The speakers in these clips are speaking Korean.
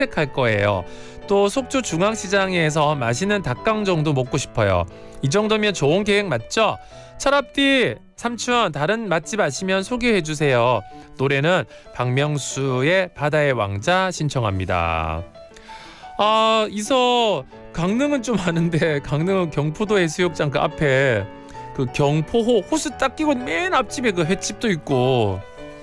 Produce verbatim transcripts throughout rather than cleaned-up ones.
할 거예요. 또 속초 중앙시장에서 맛있는 닭강정도 먹고 싶어요. 이 정도면 좋은 계획 맞죠? 철업디 삼촌 다른 맛집 아시면 소개해 주세요. 노래는 박명수의 바다의 왕자 신청합니다. 아 이서 강릉은 좀 아는데 강릉은 경포도 해수욕장 그 앞에 그 경포호 호수 딱 끼고 맨 앞집에 그 횟집도 있고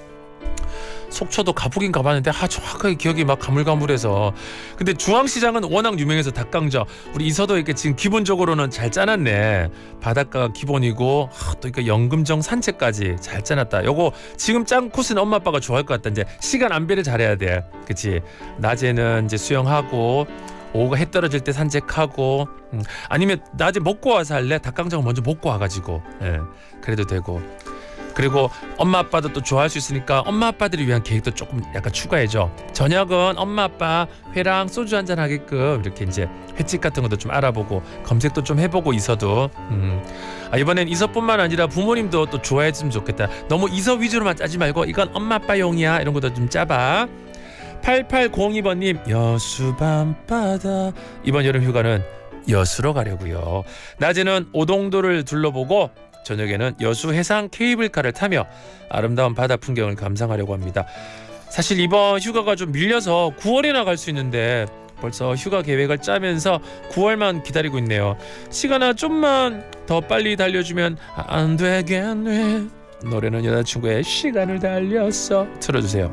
속초도 가보긴 가봤는데 아 정확하게 기억이 막 가물가물해서 근데 중앙시장은 워낙 유명해서 닭강정 우리 이서도 이렇게 지금 기본적으로는 잘 짜놨네. 바닷가가 기본이고 아, 또 이렇게 연금정 산책까지 잘 짜놨다. 요거 지금 짠 코스는 엄마 아빠가 좋아할 것 같다. 이제 시간 안배를 잘해야 돼. 그치? 낮에는 이제 수영하고 오후가 해 떨어질 때 산책하고 음, 아니면 낮에 먹고 와서 할래? 닭강정을 먼저 먹고 와가지고 예, 그래도 되고 그리고 엄마 아빠도 또 좋아할 수 있으니까 엄마 아빠들을 위한 계획도 조금 약간 추가해줘. 저녁은 엄마 아빠 회랑 소주 한잔 하게끔 이렇게 이제 횟집 같은 것도 좀 알아보고 검색도 좀 해보고 이서도 음. 아, 이번엔 이서뿐만 아니라 부모님도 또 좋아했으면 좋겠다. 너무 이서 위주로만 짜지 말고 이건 엄마 아빠용이야 이런 것도 좀 짜봐. 팔팔공이 번님 여수 밤바다 이번 여름 휴가는 여수로 가려고요. 낮에는 오동도를 둘러보고 저녁에는 여수 해상 케이블카를 타며 아름다운 바다 풍경을 감상하려고 합니다. 사실 이번 휴가가 좀 밀려서 구월에나 갈 수 있는데 벌써 휴가 계획을 짜면서 구월만 기다리고 있네요. 시간아 좀만 더 빨리 달려주면 안 되겠네. 노래는 여자친구의 시간을 달렸어 틀어주세요.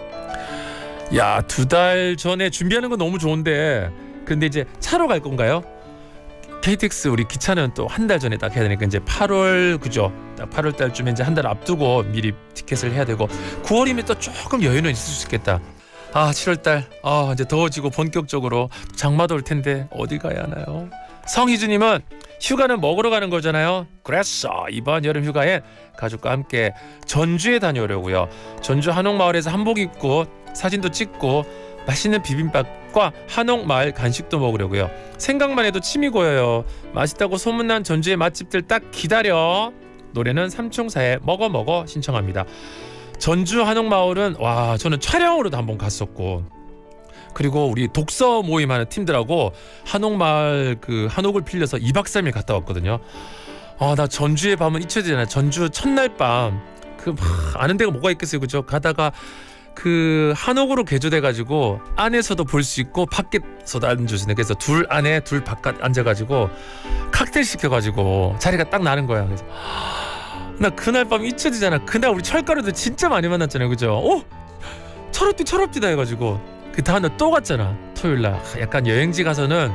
야, 두 달 전에 준비하는 건 너무 좋은데 근데 이제 차로 갈 건가요? 케이티엑스 우리 기차는 또 한 달 전에 딱 해야 되니까 이제 팔월 그죠? 딱 팔월 달쯤에 이제 한 달 앞두고 미리 티켓을 해야 되고 구월이면 또 조금 여유는 있을 수 있겠다. 아 칠월 달 아 이제 더워지고 본격적으로 장마도 올 텐데 어디 가야 하나요? 성희주님은 휴가는 먹으러 가는 거잖아요. 그랬어 이번 여름 휴가엔 가족과 함께 전주에 다녀오려고요. 전주 한옥마을에서 한복 입고 사진도 찍고 맛있는 비빔밥과 한옥마을 간식도 먹으려고요. 생각만 해도 침이 고여요. 맛있다고 소문난 전주의 맛집들 딱 기다려. 노래는 삼총사의 먹어 먹어 신청합니다. 전주 한옥마을은 와 저는 촬영으로도 한번 갔었고 그리고 우리 독서 모임하는 팀들하고 한옥마을 그 한옥을 빌려서 이박 삼일 갔다 왔거든요. 아 나 전주의 밤은 잊혀지잖아요. 전주 첫날 밤 그 아는 데가 뭐가 있겠어요, 그죠? 가다가 그 한옥으로 개조돼가지고 안에서도 볼 수 있고 밖에서도 앉을 수 있는 그래서 둘 안에 둘 바깥 앉아가지고 칵테일 시켜가지고 자리가 딱 나는 거야. 그래서 나 그날 밤 잊혀지잖아. 그날 우리 철가루도 진짜 많이 만났잖아요, 그죠? 어? 철없디 철없디다 해가지고 그 다음날 또 갔잖아. 토요일날 약간 여행지 가서는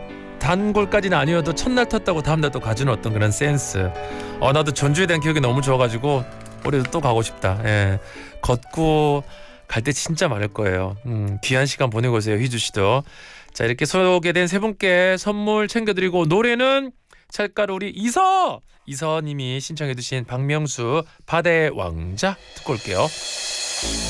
단골까지는 아니어도 첫날 텄다고 다음날 또 가주는 어떤 그런 센스. 어 나도 전주에 대한 기억이 너무 좋아가지고 올해도 또 가고 싶다. 예. 걷고 갈 때 진짜 많을 거예요. 음, 귀한 시간 보내고 오세요, 희주 씨도. 자, 이렇게 소개된 세 분께 선물 챙겨드리고 노래는 찰가루 우리 이서 이서님이 신청해주신 박명수 바다의 왕자 듣고 올게요.